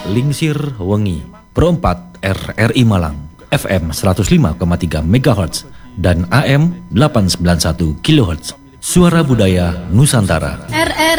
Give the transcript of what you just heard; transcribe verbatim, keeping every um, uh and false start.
Lingsir Wengi, Perempat R R I Malang, F M seratus lima koma tiga megahertz dan A M delapan ratus sembilan puluh satu kilohertz. Suara Budaya Nusantara. R R